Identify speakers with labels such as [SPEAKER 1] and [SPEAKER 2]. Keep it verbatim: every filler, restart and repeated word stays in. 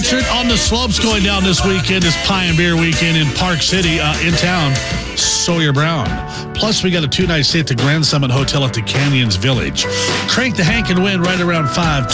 [SPEAKER 1] concert on the slopes going down this weekend is Pie and Beer Weekend in Park City, uh, in town, Sawyer Brown. Plus, we got a two-night stay at the Grand Summit Hotel at the Canyons Village. Crank the Hank and win right around five